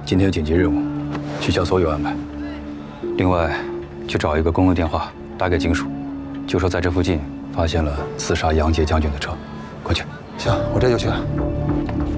今天有紧急任务，取消所有安排。另外，去找一个公用电话，打给警署，就说在这附近发现了刺杀杨杰将军的车。快去！ 行，我这就去。